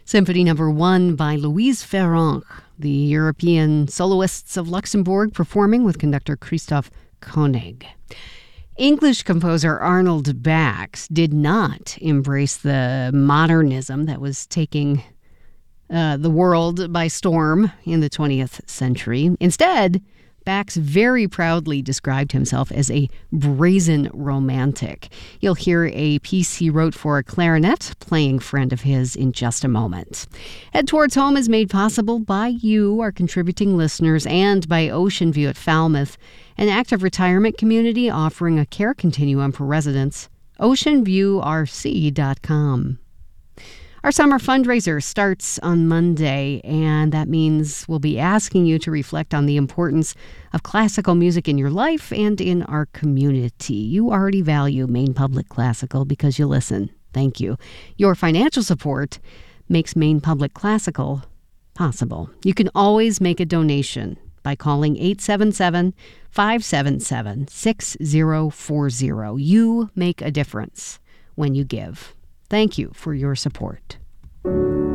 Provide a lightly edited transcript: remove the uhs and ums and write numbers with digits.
Symphony Number 1 by Louise Ferrand, the European soloists of Luxembourg performing with conductor Christoph Koenig. English composer Arnold Bax did not embrace the modernism that was taking the world by storm in the 20th century. Instead, Bax very proudly described himself as a brazen romantic. You'll hear a piece he wrote for a clarinet playing friend of his in just a moment. Head Towards Home is made possible by you, our contributing listeners, and by Ocean View at Falmouth, an active retirement community offering a care continuum for residents. OceanViewRC.com. Our summer fundraiser starts on Monday, and that means we'll be asking you to reflect on the importance of classical music in your life and in our community. You already value Maine Public Classical because you listen. Thank you. Your financial support makes Maine Public Classical possible. You can always make a donation by calling 877-577-6040. You make a difference when you give. Thank you for your support.